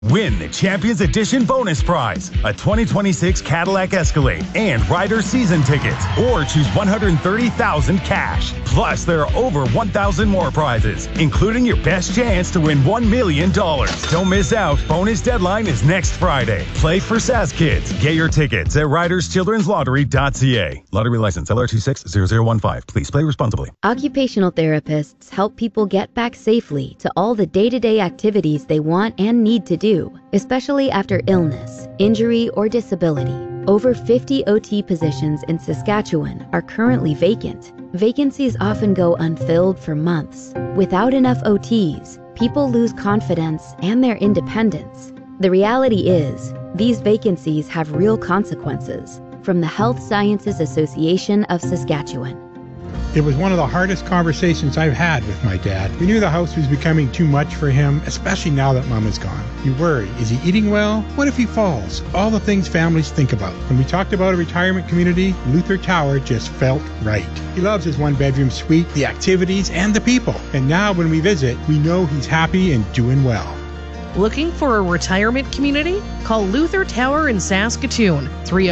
Win the Champions Edition bonus prize, a 2026 Cadillac Escalade and Ryder season tickets, or choose $130,000 cash. Plus, there are over 1,000 more prizes, including your best chance to win $1 million. Don't miss out. Bonus deadline is next Friday. Play for SAS Kids. Get your tickets at ryderschildrenslottery.ca. Lottery license LR260015. Please play responsibly. Occupational therapists help people get back safely to all the day-to-day activities they want and need to do, especially after illness, injury, or disability. Over 50 OT positions in Saskatchewan are currently vacant. Vacancies often go unfilled for months. Without enough OTs, people lose confidence and their independence. The reality is, these vacancies have real consequences. From the Health Sciences Association of Saskatchewan. It was one of the hardest conversations I've had with my dad. We knew the house was becoming too much for him, especially now that Mom is gone. You worry, is he eating well? What if he falls? All the things families think about. When we talked about a retirement community, Luther Tower just felt right. He loves his one-bedroom suite, the activities, and the people. And now when we visit, we know he's happy and doing well. Looking for a retirement community? Call Luther Tower in Saskatoon,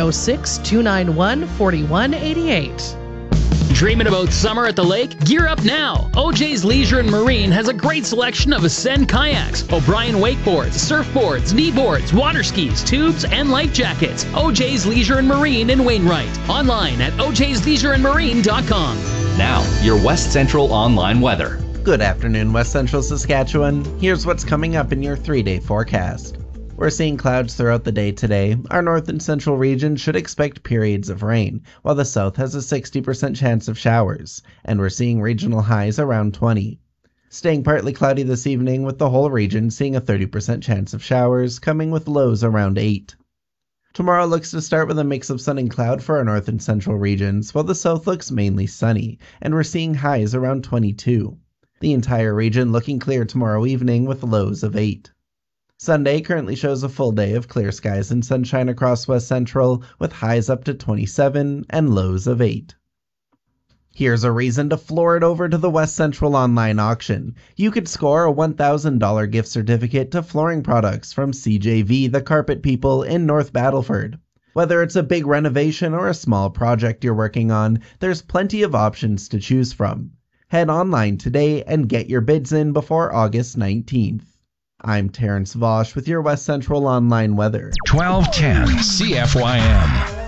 306-291-4188. Dreaming about summer at the lake? Gear up now! OJ's Leisure and Marine has a great selection of Ascend kayaks, O'Brien wakeboards, surfboards, kneeboards, water skis, tubes, and life jackets. OJ's Leisure and Marine in Wainwright. Online at ojsleisureandmarine.com. Now, your West Central online weather. Good afternoon, West Central Saskatchewan. Here's what's coming up in your 3-day forecast. We're seeing clouds throughout the day today. Our north and central region should expect periods of rain, while the south has a 60% chance of showers, and we're seeing regional highs around 20. Staying partly cloudy this evening, with the whole region seeing a 30% chance of showers, coming with lows around 8. Tomorrow looks to start with a mix of sun and cloud for our north and central regions, while the south looks mainly sunny, and we're seeing highs around 22. The entire region looking clear tomorrow evening with lows of 8. Sunday currently shows a full day of clear skies and sunshine across West Central, with highs up to 27 and lows of 8. Here's a reason to floor it over to the West Central online auction. You could score a $1,000 gift certificate to flooring products from CJV, the Carpet People in North Battleford. Whether it's a big renovation or a small project you're working on, there's plenty of options to choose from. Head online today and get your bids in before August 19th. I'm Terrence Vosch with your West Central Online weather. 1210 CFYM.